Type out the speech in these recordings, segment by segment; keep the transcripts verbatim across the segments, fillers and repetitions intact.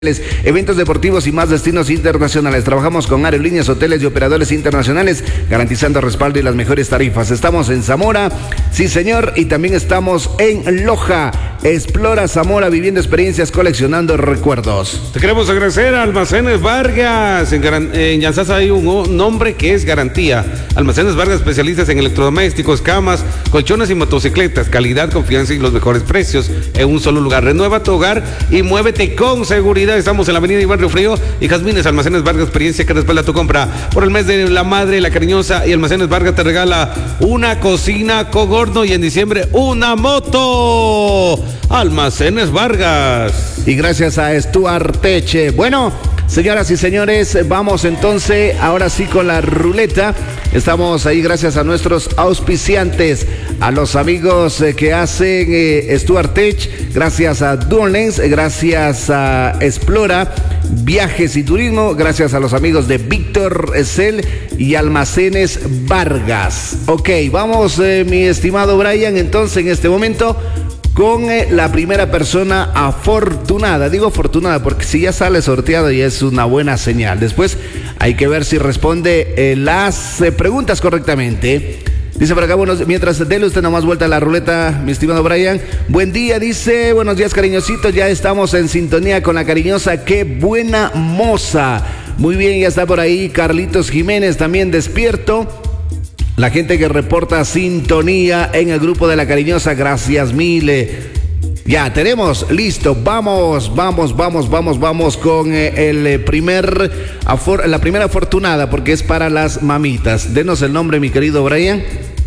Eventos deportivos y más destinos internacionales. Trabajamos con aerolíneas, hoteles y operadores internacionales, garantizando respaldo y las mejores tarifas. Estamos en Zamora, sí señor, y también estamos en Loja. Explora Zamora, viviendo experiencias, coleccionando recuerdos. Te queremos agradecer a Almacenes Vargas. En, Garan- en Yanzasa hay un nombre que es garantía. Almacenes Vargas, especialistas en electrodomésticos, camas, colchones y motocicletas. Calidad, confianza y los mejores precios en un solo lugar. Renueva tu hogar y muévete con seguridad. Estamos en la avenida Iván Río Frío y Jazmines. Almacenes Vargas, experiencia que respalda tu compra. Por el mes de la madre, la cariñosa, y Almacenes Vargas te regala una cocina con horno y en diciembre una moto. Almacenes Vargas. Y gracias a Stuart Teche. Bueno, señoras y señores, vamos entonces ahora sí con la ruleta. Estamos ahí gracias a nuestros auspiciantes, a los amigos eh, que hacen eh, Stuart Tech, gracias a Duolens, gracias a Explora Viajes y Turismo, gracias a los amigos de Víctor Cel y Almacenes Vargas. Ok, vamos eh, mi estimado Brian, entonces en este momento con eh, la primera persona afortunada. Digo afortunada porque si ya sale sorteado ya es una buena señal. Después hay que ver si responde eh, las eh, preguntas correctamente. Dice por acá, bueno, mientras dele usted nomás vuelta a la ruleta, mi estimado Brian. Buen día, dice, buenos días cariñositos, ya estamos en sintonía con la cariñosa, qué buena moza. Muy bien, ya está por ahí Carlitos Jiménez, también despierto. La gente que reporta sintonía en el grupo de la cariñosa, gracias mil. Ya tenemos, listo, vamos, vamos, vamos, vamos, vamos con eh, el primer, afor, la primera afortunada, porque es para las mamitas. Denos el nombre, mi querido Brian.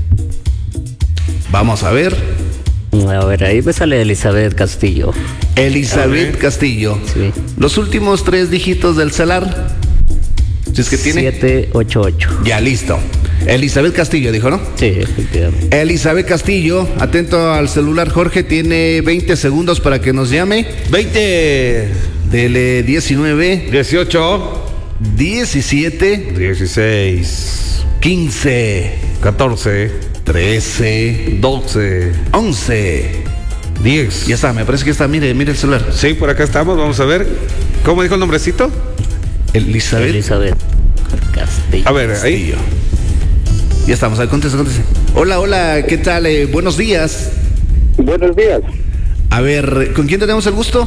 Vamos a ver. A ver, ahí me sale Elizabeth Castillo. Elizabeth Castillo. Sí. Los últimos tres dígitos del celular. Si es que tiene. siete ocho ocho. Ya, listo. Elizabeth Castillo, dijo, ¿no? Sí, efectivamente. Elizabeth Castillo, atento al celular, Jorge, tiene veinte segundos para que nos llame. veinte. Dele diecinueve, dieciocho. diecisiete, dieciséis. quince, catorce. trece, doce. once. diez. Ya está, me parece que está, mire, mire el celular. Sí, por acá estamos, vamos a ver. ¿Cómo dijo el nombrecito? Elizabeth. Elizabeth Castillo. A ver, ahí. Castillo. Ya estamos, ahí, contesta, contesta. Hola, hola, ¿qué tal? Eh, buenos días. Buenos días, A ver, ¿con quién tenemos el gusto?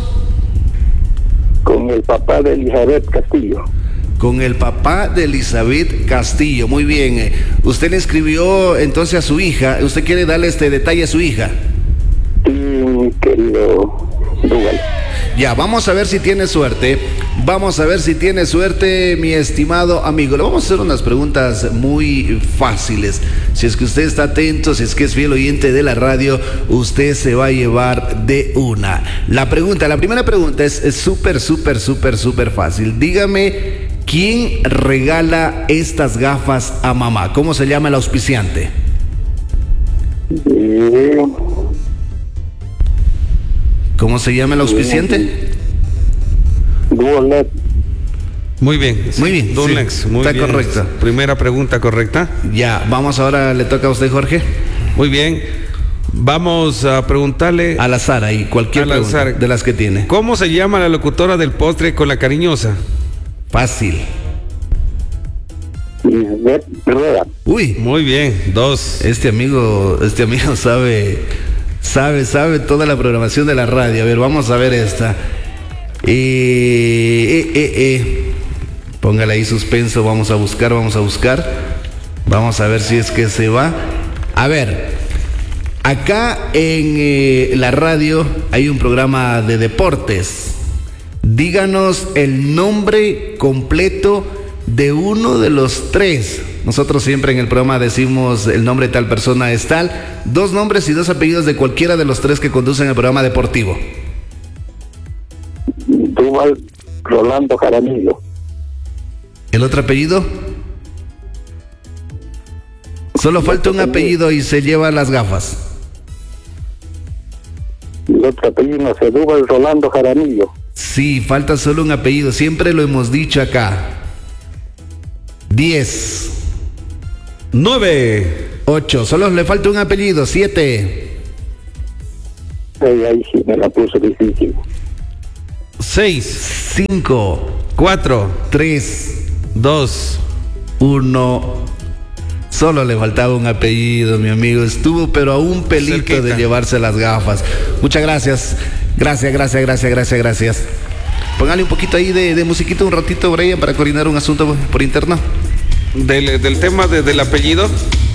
con el papá de Elizabeth Castillo. Con el papá de Elizabeth Castillo. Muy bien. eh, Usted le escribió entonces a su hija. ¿Usted quiere darle este detalle a su hija? Sí, mi querido Dugal. Ya, vamos a ver si tiene suerte. Vamos a ver si tiene suerte, mi estimado amigo. Le vamos a hacer unas preguntas muy fáciles. Si es que usted está atento, si es que es fiel oyente de la radio, usted se va a llevar de una. La pregunta, la primera pregunta es súper, súper, súper, súper fácil. Dígame, ¿quién regala estas gafas a mamá? ¿Cómo se llama el auspiciante? Eh, ¿Cómo se llama el auspiciante? Duolet. Muy bien. Muy bien, Dulex, sí, muy está bien. correcto. Primera pregunta correcta. Ya, vamos ahora, le toca a usted, Jorge. Muy bien. Vamos a preguntarle Al azar ahí, cualquier Al pregunta azar. de las que tiene. ¿cómo se llama la locutora del postre con la cariñosa? Fácil. Lisbeth Rueda. Uy, Muy bien. Dos. este amigo, este amigo sabe, sabe, sabe toda la programación de la radio. A ver, vamos a ver esta. Eh, eh, eh, eh. Póngale ahí suspenso, vamos a buscar, vamos a buscar. Vamos a ver si es que se va. A ver, acá en eh, la radio hay un programa de deportes. Díganos el nombre completo de uno de los tres. Nosotros siempre en el programa decimos el nombre de tal persona es tal. Dos nombres y dos apellidos de cualquiera de los tres que conducen el programa deportivo. Duval Rolando Jaramillo. ¿El otro apellido? Solo falta un apellido y se lleva las gafas. El otro apellido no sé, Duval Rolando Jaramillo. Sí, falta solo un apellido. Siempre lo hemos dicho acá. Diez. Nueve. Ocho. Solo le falta un apellido. Siete. Ahí, ahí sí me la puso difícil. seis, cinco, cuatro, tres, dos. uno. Solo le faltaba un apellido, mi amigo. Estuvo pero a un pelito Cerquita. de llevarse las gafas. Muchas gracias. Gracias, gracias, gracias, gracias, gracias. Póngale un poquito ahí de, de musiquita un ratito, Brian, para coordinar un asunto por interno. Del, del tema de- del apellido.